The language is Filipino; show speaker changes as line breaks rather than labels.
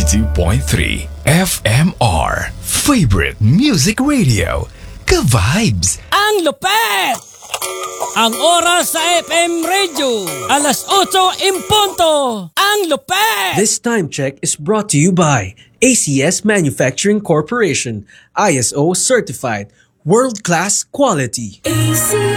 92.3 FMR. Favorite Music Radio. Ka-vibes!
Ang lupet! Ang oras sa FM Radio, alas 8:00 Ang lupet!
This time check is brought to you by ACS Manufacturing Corporation, ISO certified, world-class quality.